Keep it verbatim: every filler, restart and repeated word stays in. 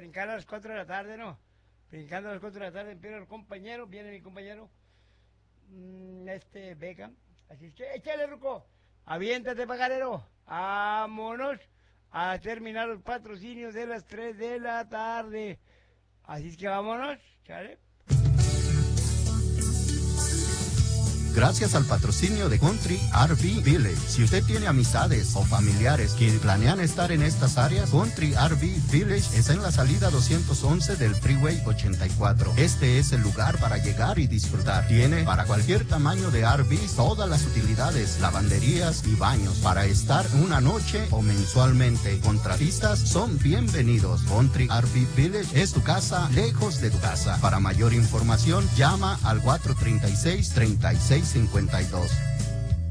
brincar a las cuatro de la tarde, ¿no? Brincando a las cuatro de la tarde, empiezan los compañeros, viene mi compañero, mmm, este, Beckham. Así es que, échale, Ruco, aviéntate, pajarero, vámonos a terminar los patrocinios de las tres de la tarde. Así es que vámonos, chale. Gracias al patrocinio de Country R V Village. Si usted tiene amistades o familiares que planean estar en estas áreas, Country R V Village es en la salida doscientos once del Freeway ochenta y cuatro. Este es el lugar para llegar y disfrutar. Tiene para cualquier tamaño de R Vs todas las utilidades, lavanderías y baños para estar una noche o mensualmente. Contratistas son bienvenidos. Country R V Village es tu casa lejos de tu casa. Para mayor información, llama al cuatro tres seis, tres seis cincuenta y dos.